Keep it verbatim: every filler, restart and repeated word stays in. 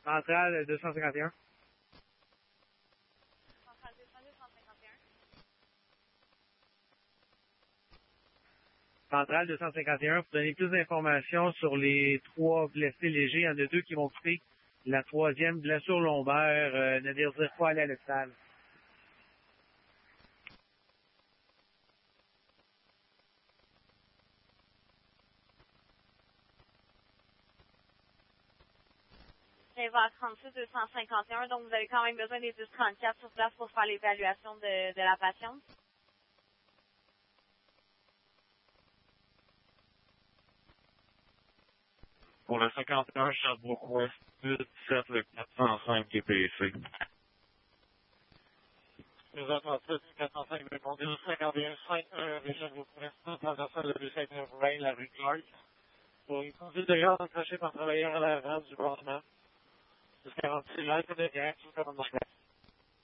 Centrale deux cent cinquante et un. Centrale deux cent deux, cent cinquante et un. Centrale deux cent cinquante et un, pour donner plus d'informations sur les trois blessés légers, il y en a deux qui vont quitter. La troisième, blessure lombaire, euh, ne désire pas aller à l'hôpital. C'est vers trente-six deux cent cinquante et un, donc vous avez quand même besoin des dix trente-quatre sur place pour faire l'évaluation de, de la patiente. Pour le cinquante et un, Sherbrooke-Ouest, huit sept, le quatre cent cinq T P C. Présentement, quatre cent cinq, répondez au cinquante et un, cinq un, de Sherbrooke-Ouest, transplantation de l'U C neuf Rain, la rue Clark. Pour une conduite de garde accrochée par travailleur à l'avant du bâtiment. C'est quarante-six, l'aide de guerre, tout comme